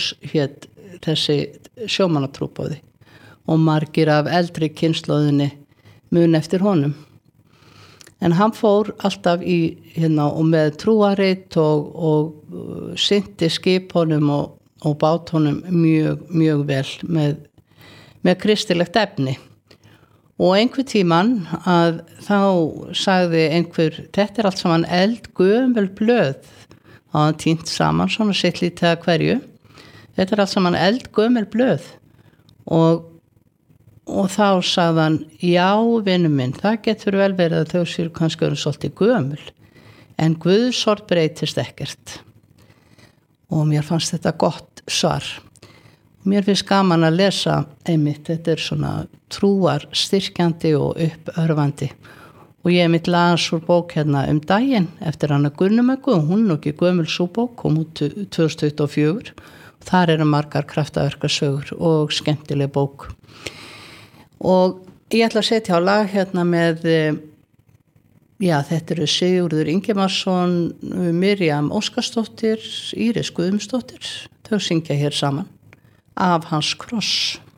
Hughes hét þessi sjómannatrúboði og margir af eldri kynslóðinni mun eftir honum. En hann fór alltaf og með trúarit og synti skipunum og bátunum mjög, mjög vel með kristilegt efni. Og einhver tíman að þá sagði einhver, þetta allt saman eldgömul blöð, og hann týnt saman svona sitt lítið að hverju. Þetta allt saman eldgömul blöð og þá sagði hann, já, vinur minn, það getur vel verið að þau séu kannski svolítið gömul, en Guðs orð breytist ekkert. Og mér fannst þetta gott svar. Mér finnst gaman að lesa einmitt, þetta svona trúar styrkjandi og uppörvandi. Og ég einmitt las úr bók daginn eftir hana Gunnumöggu, hún ekki gömul sú bók, kom út 2024. Þar eru margar kraftaverkasögur og skemmtileg bók. Og ég ætla að setja á lag með, þetta eru Sigurður Ingimarsson, Miriam Óskarsdóttir, Íris Guðmundsdóttir, þau syngja hér saman. Af hans kross.